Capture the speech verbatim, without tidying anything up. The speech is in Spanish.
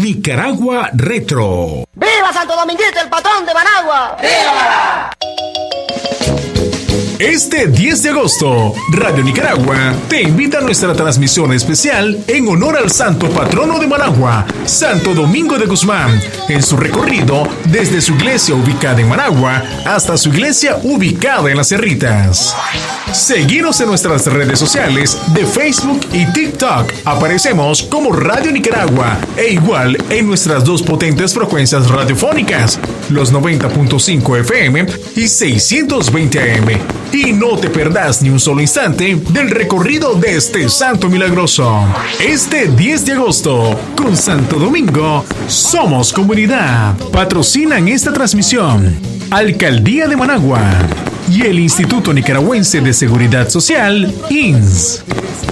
Nicaragua Retro. ¡Viva Santo Dominguito, el patrón de Managua! ¡Viva! Este diez de agosto, Radio Nicaragua te invita a nuestra transmisión especial en honor al santo patrono de Managua, Santo Domingo de Guzmán, en su recorrido desde su iglesia ubicada en Managua hasta su iglesia ubicada en Las Cerritas. Seguinos en nuestras redes sociales de Facebook y TikTok. Aparecemos como Radio Nicaragua e igual en nuestras dos potentes frecuencias radiofónicas, los noventa punto cinco F M y seiscientos veinte A M. Y no te perdás ni un solo instante del recorrido de este santo milagroso. Este diez de agosto, con Santo Domingo, somos comunidad. Patrocinan esta transmisión Alcaldía de Managua y el Instituto Nicaragüense de Seguridad Social, I N S.